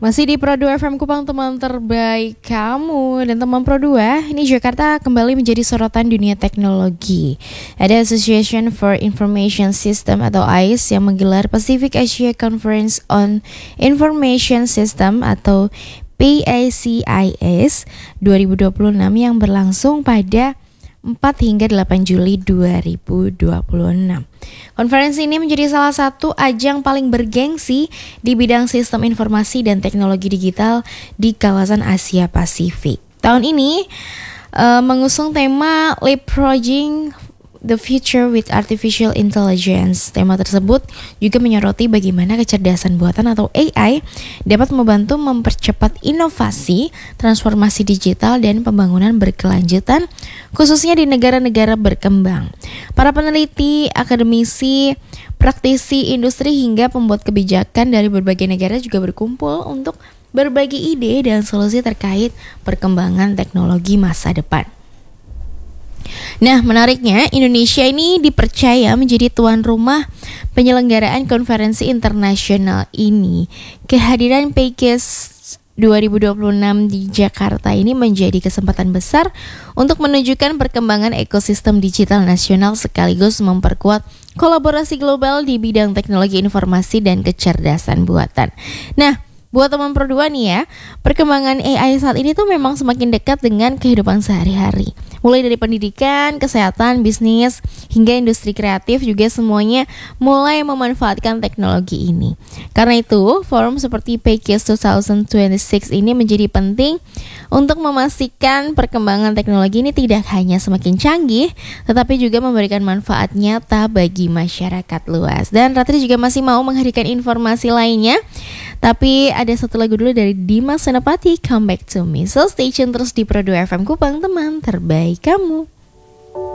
Masih di Pro 2 FM Kupang, teman terbaik kamu. Dan teman Pro 2, ini Jakarta kembali menjadi sorotan dunia teknologi. Ada Association for Information System atau AIS yang menggelar Pacific Asia Conference on Information System atau PACIS 2026 yang berlangsung pada 4 hingga 8 Juli 2026. Konferensi ini menjadi salah satu ajang paling bergengsi di bidang sistem informasi dan teknologi digital di kawasan Asia Pasifik. Tahun ini mengusung tema Leapfrogging the Future with Artificial Intelligence. Tema tersebut juga menyoroti bagaimana kecerdasan buatan atau AI dapat membantu mempercepat inovasi, transformasi digital, dan pembangunan berkelanjutan, khususnya di negara-negara berkembang. Para peneliti, akademisi, praktisi industri hingga pembuat kebijakan dari berbagai negara juga berkumpul untuk berbagi ide dan solusi terkait perkembangan teknologi masa depan. Nah, menariknya Indonesia ini dipercaya menjadi tuan rumah penyelenggaraan konferensi internasional ini. Kehadiran PACIS 2026 di Jakarta ini menjadi kesempatan besar untuk menunjukkan perkembangan ekosistem digital nasional sekaligus memperkuat kolaborasi global di bidang teknologi informasi dan kecerdasan buatan. Nah, buat teman Pro 2 nih ya, perkembangan AI saat ini tuh memang semakin dekat dengan kehidupan sehari-hari. Mulai dari pendidikan, kesehatan, bisnis, hingga industri kreatif juga semuanya mulai memanfaatkan teknologi ini. Karena itu, forum seperti PACIS 2026 ini menjadi penting untuk memastikan perkembangan teknologi ini tidak hanya semakin canggih, tetapi juga memberikan manfaat nyata bagi masyarakat luas. Dan Ratri juga masih mau menghadirkan informasi lainnya, tapi ada satu lagu dulu dari Dimas Senapati, Come Back to Me. So stay tune terus di Pro 2 FM Kupang, teman terbaik kamu.